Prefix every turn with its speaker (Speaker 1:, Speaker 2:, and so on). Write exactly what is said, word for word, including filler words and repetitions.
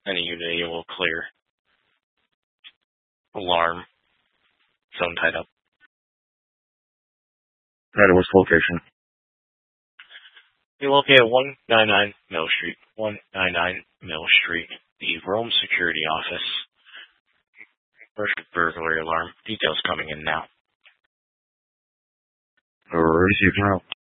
Speaker 1: Any unit will clear. Alarm. Zone tied up.
Speaker 2: Right, what's the location?
Speaker 1: You're located at one ninety-nine Mill Street. one ninety-nine Mill Street. The Rome Security Office. First burglary alarm. Details coming in now.
Speaker 2: Alright, you can help.